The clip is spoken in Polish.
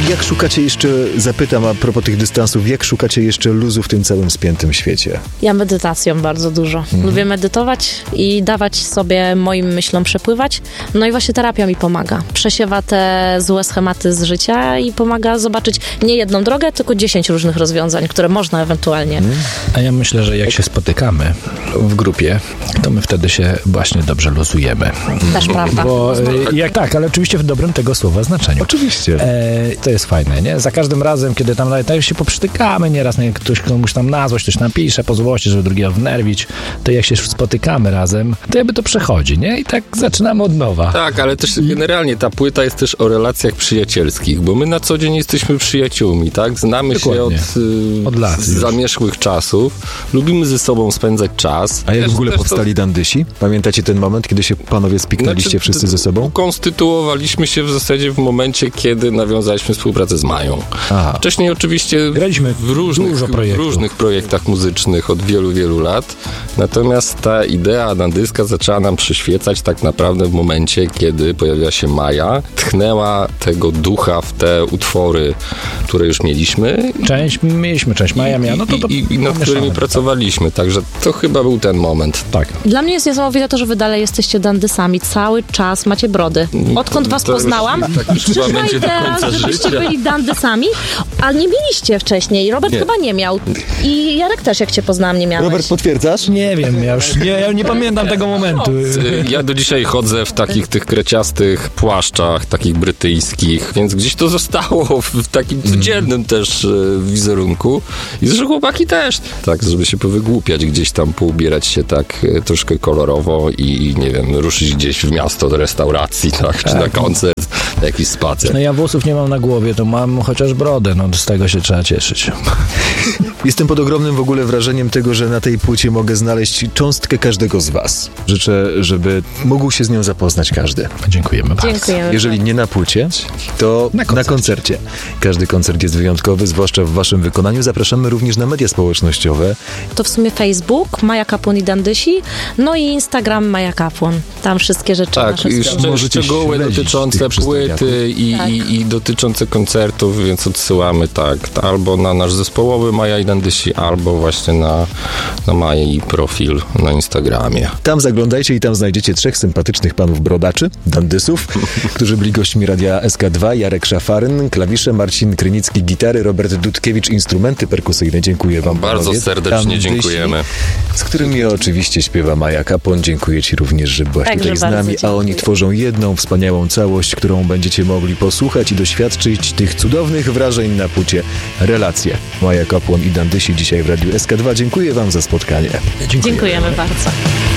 Jak szukacie jeszcze, zapytam a propos tych dystansów, jak szukacie jeszcze luzu w tym całym spiętym świecie? Ja medytacją bardzo dużo. Lubię medytować i dawać sobie moim myślom przepływać. No i właśnie terapia mi pomaga. Przesiewa te złe schematy z życia i pomaga zobaczyć nie jedną drogę, tylko 10 różnych rozwiązań, które można ewentualnie. A ja myślę, że jak się spotykamy w grupie, to my wtedy się właśnie dobrze luzujemy. Też prawda. Bo tak, ale oczywiście w dobrym tego słowa znaczeniu. Oczywiście. To jest fajne, nie? Za każdym razem, kiedy tam nawet się poprztykamy nieraz, nie? Ktoś komuś tam na złość, ktoś napisze po złości, żeby drugiego wnerwić, to jak się spotykamy razem, to jakby to przechodzi, nie? I tak zaczynamy od nowa. Tak, ale też generalnie ta płyta jest też o relacjach przyjacielskich, bo my na co dzień jesteśmy przyjaciółmi, tak? Znamy Dokładnie. się Od lat z już. zamierzchłych czasów, lubimy ze sobą spędzać czas. A jak Też- w ogóle też to- powstali Dandysi? Pamiętacie ten moment, kiedy się panowie spiknęliście wszyscy ze sobą? Konstytuowaliśmy się w zasadzie w momencie, kiedy nawiązaliśmy współpracę z Mają. Aha. Wcześniej oczywiście Graliśmy w różnych, dużo projektów. w różnych projektach muzycznych od wielu, wielu lat. Natomiast ta idea dandyska zaczęła nam przyświecać tak naprawdę w momencie, kiedy pojawiła się Maja, tchnęła tego ducha w te utwory, które już mieliśmy Część mieliśmy, część Maja miała, no to i nad pomieszane, którymi tak. pracowaliśmy. Także to chyba był ten moment. Tak. Dla mnie jest niesamowite to, że wy dalej jesteście dandysami. Cały czas macie brody. Odkąd was To już- poznałam, tak już chyba przyszła będzie do idea, końca żebyście życia. byli dandysami, a nie mieliście wcześniej. Robert Nie. chyba nie miał. I Jarek też, jak cię poznałam, nie miałeś. Robert, potwierdzasz? Nie wiem, ja nie pamiętam tego momentu. Ja do dzisiaj chodzę w takich tych kreciastych płaszczach, takich brytyjskich, więc gdzieś to zostało w takim codziennym też wizerunku. I zresztą chłopaki też. Tak, żeby się powygłupiać gdzieś tam, poubierać się tak troszkę kolorowo i nie wiem, ruszyć gdzieś w miasto do restauracji, tak, czy na koncert, na jakiś spacer. No ja włosów nie mam na głowie, to mam chociaż brodę, no z tego się trzeba cieszyć. Jestem pod ogromnym w ogóle wrażeniem tego, że na tej płycie mogę znaleźć cząstkę każdego z was. Życzę, żeby mógł się z nią zapoznać każdy. Dziękujemy bardzo. Dziękujemy. Jeżeli nie na płycie, to na koncercie. Każdy koncert jest wyjątkowy, zwłaszcza w waszym wykonaniu. Zapraszamy również na media społecznościowe. To w sumie Facebook, Maja Kapłon i Dandysi, no i Instagram Maja Kapłon. Tam wszystkie rzeczy Tak, nasze i wspólne. Możecie szczegóły śledzić dotyczące tych przystojniaków. płyty Tak. i dotyczące koncertów, więc odsyłamy albo na nasz zespołowy Maja i Dandysi, albo właśnie na Maja profil na Instagramie. Tam zaglądajcie i tam znajdziecie 3 sympatycznych panów brodaczy, dandysów, którzy byli gośćmi Radia SK2. Jarek Szafaryn, klawisze, Marcin Krynicki, gitary, Robert Dudkiewicz, instrumenty perkusyjne. Dziękuję wam, Bardzo panowie. serdecznie Dandysi, dziękujemy. z którymi oczywiście śpiewa Maja Kapłon. Dziękuję ci również, że byłaś Także tutaj z bardzo nami, a oni dziękuję. tworzą jedną wspaniałą całość, którą będziecie mogli posłuchać i doświadczyć tych cudownych wrażeń na płycie Relacje. Maja Kapłon i Dandysi dzisiaj w Radiu SK2. Dziękuję wam za spotkanie. Dziękujemy bardzo.